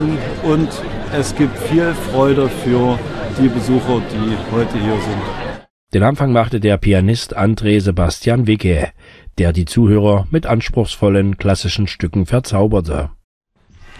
Und es gibt viel Freude für die Besucher, die heute hier sind. Den Anfang machte der Pianist André Sebastian Wicke, der die Zuhörer mit anspruchsvollen klassischen Stücken verzauberte.